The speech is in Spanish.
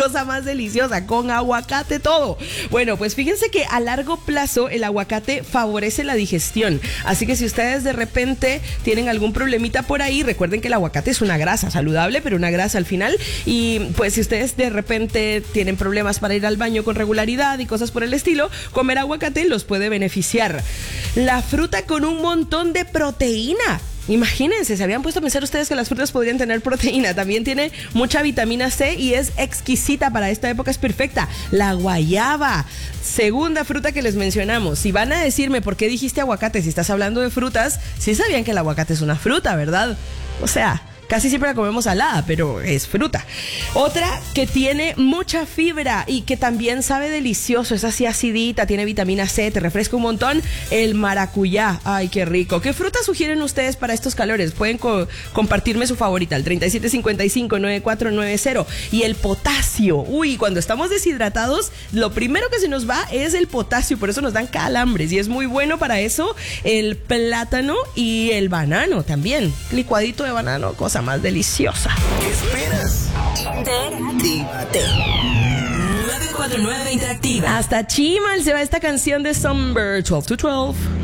Cosa más deliciosa, con aguacate todo. Bueno, pues fíjense que a largo plazo el aguacate favorece la digestión. Así que si ustedes de repente tienen algún problemita por ahí, recuerden que el aguacate es una grasa saludable, pero una grasa al final. Y pues si ustedes de repente tienen problemas para ir al baño con regularidad y cosas por el estilo, comer aguacate los puede beneficiar. La fruta con un montón de proteína. Imagínense, ¿se habían puesto a pensar ustedes que las frutas podrían tener proteína? También tiene mucha vitamina C y es exquisita para esta época, es perfecta. La guayaba, segunda fruta que les mencionamos. Si van a decirme por qué dijiste aguacate si estás hablando de frutas, sí sabían que el aguacate es una fruta, ¿verdad? O sea, casi siempre la comemos salada, pero es fruta. Otra que tiene mucha fibra y que también sabe delicioso, es así acidita, tiene vitamina C, te refresca un montón, el maracuyá. Ay, qué rico. ¿Qué fruta sugieren ustedes para estos calores? Pueden compartirme su favorita, el 3755-9490. Y el potasio. Uy, cuando estamos deshidratados, lo primero que se nos va es el potasio, por eso nos dan calambres y es muy bueno para eso el plátano y el banano también. Licuadito de banano, cosa más deliciosa. ¿Qué esperas? Interactívate. 949 Interactiva. Hasta Chimal se va esta canción de Summer 12 to 12.